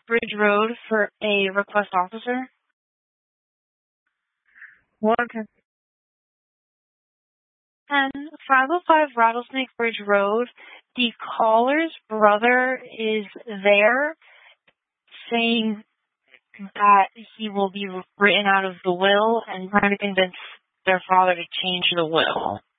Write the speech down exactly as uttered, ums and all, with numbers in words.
Bridge Road for a request officer. What? And five oh five Rattlesnake Bridge Road, the caller's brother is there saying that he will be written out of the will and trying to convince their father to change the will.